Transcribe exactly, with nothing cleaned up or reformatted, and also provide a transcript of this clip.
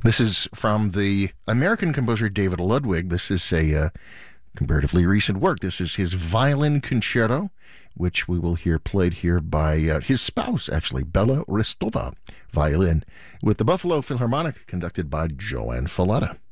This is from the American composer David Ludwig. This is a uh, comparatively recent work. This is his violin concerto, which we will hear played here by uh, his spouse, actually, Bella Ristova, violin, with the Buffalo Philharmonic, conducted by Joanne Falletta.